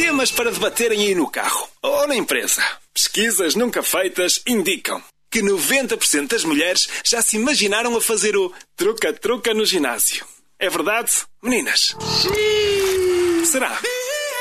Temas para debaterem aí no carro ou na empresa. Pesquisas nunca feitas indicam que 90% das mulheres já se imaginaram a fazer o truca-truca no ginásio. É verdade, meninas? Será?